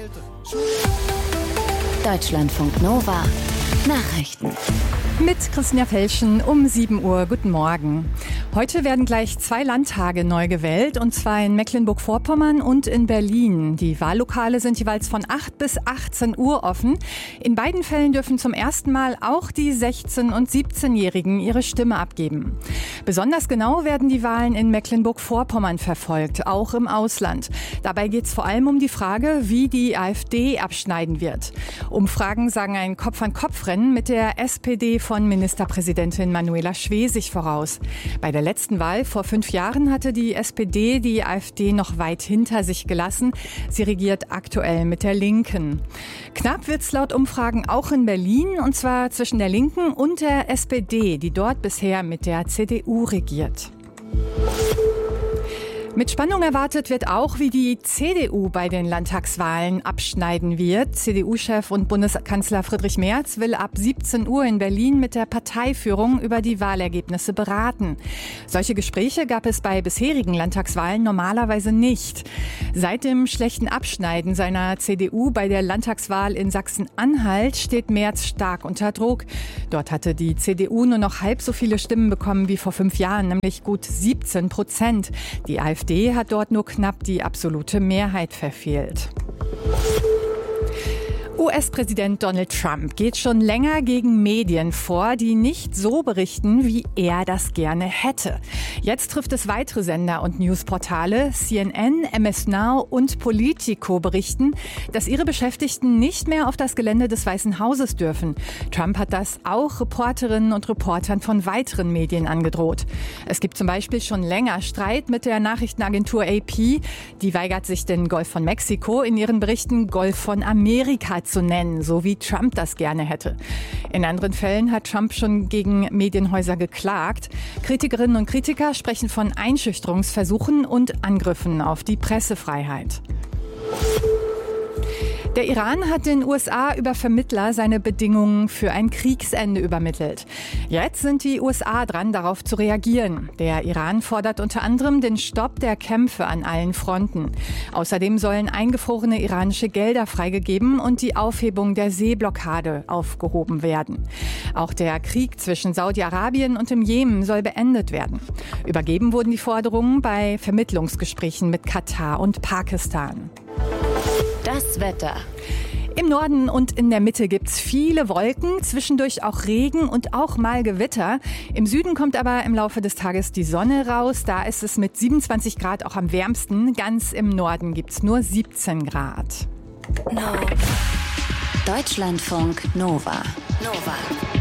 Deutschlandfunk Nova Nachrichten. Mit Christina Felschen um 7 Uhr. Guten Morgen. Heute werden gleich 2 Landtage neu gewählt, und zwar in Mecklenburg-Vorpommern und in Berlin. Die Wahllokale sind jeweils von 8 bis 18 Uhr offen. In beiden Fällen dürfen zum ersten Mal auch die 16- und 17-Jährigen ihre Stimme abgeben. Besonders genau werden die Wahlen in Mecklenburg-Vorpommern verfolgt, auch im Ausland. Dabei geht es vor allem um die Frage, wie die AfD abschneiden wird. Umfragen sagen ein Kopf-an-Kopf-Rennen mit der SPD von Ministerpräsidentin Manuela Schwesig voraus. Bei der letzten Wahl vor 5 Jahren hatte die SPD die AfD noch weit hinter sich gelassen. Sie regiert aktuell mit der Linken. Knapp wird's laut Umfragen auch in Berlin, und zwar zwischen der Linken und der SPD, die dort bisher mit der CDU regiert. Mit Spannung erwartet wird auch, wie die CDU bei den Landtagswahlen abschneiden wird. CDU-Chef und Bundeskanzler Friedrich Merz will ab 17 Uhr in Berlin mit der Parteiführung über die Wahlergebnisse beraten. Solche Gespräche gab es bei bisherigen Landtagswahlen normalerweise nicht. Seit dem schlechten Abschneiden seiner CDU bei der Landtagswahl in Sachsen-Anhalt steht Merz stark unter Druck. Dort hatte die CDU nur noch halb so viele Stimmen bekommen wie vor 5 Jahren, nämlich gut 17%. Die AfD hat dort nur knapp die absolute Mehrheit verfehlt. US-Präsident Donald Trump geht schon länger gegen Medien vor, die nicht so berichten, wie er das gerne hätte. Jetzt trifft es weitere Sender und Newsportale. CNN, MS Now und Politico berichten, dass ihre Beschäftigten nicht mehr auf das Gelände des Weißen Hauses dürfen. Trump hat das auch Reporterinnen und Reportern von weiteren Medien angedroht. Es gibt zum Beispiel schon länger Streit mit der Nachrichtenagentur AP. Die weigert sich, den Golf von Mexiko in ihren Berichten Golf von Amerika zu nennen, so wie Trump das gerne hätte. In anderen Fällen hat Trump schon gegen Medienhäuser geklagt. Kritikerinnen und Kritiker sprechen von Einschüchterungsversuchen und Angriffen auf die Pressefreiheit. Der Iran hat den USA über Vermittler seine Bedingungen für ein Kriegsende übermittelt. Jetzt sind die USA dran, darauf zu reagieren. Der Iran fordert unter anderem den Stopp der Kämpfe an allen Fronten. Außerdem sollen eingefrorene iranische Gelder freigegeben und die Aufhebung der Seeblockade aufgehoben werden. Auch der Krieg zwischen Saudi-Arabien und dem Jemen soll beendet werden. Übergeben wurden die Forderungen bei Vermittlungsgesprächen mit Katar und Pakistan. Das Wetter. Im Norden und in der Mitte gibt's viele Wolken, zwischendurch auch Regen und auch mal Gewitter. Im Süden kommt aber im Laufe des Tages die Sonne raus. Da ist es mit 27 Grad auch am wärmsten. Ganz im Norden gibt's nur 17 Grad. Deutschlandfunk Nova.